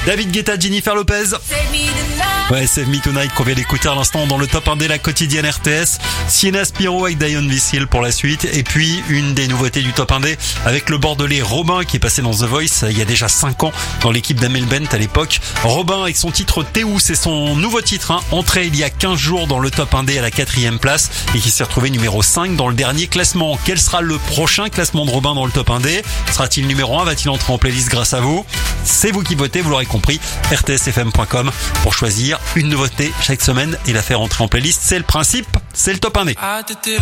David Guetta, Jennifer Lopez. Ouais, Save Me Tonight qu'on vient d'écouter à l'instant dans le top 1 la quotidienne RTS. Sienna Spiro avec Dion Vissil pour la suite. Et puis, une des nouveautés du top 1 avec le Bordelais Robin qui est passé dans The Voice il y a déjà 5 ans dans l'équipe d'Amel Bent à l'époque. Robin avec son titre Théou, c'est son nouveau titre, entré il y a 15 jours dans le top 1 à la 4e place et qui s'est retrouvé numéro 5 dans le dernier classement. Quel sera le prochain classement de Robin dans le top 1 Sera-t-il numéro 1? Va-t-il entrer en playlist grâce à vous? C'est vous qui votez, vous l'aurez compris. rtsfm.com pour choisir une nouveauté chaque semaine et la faire entrer en playlist. C'est le principe, c'est le top 1.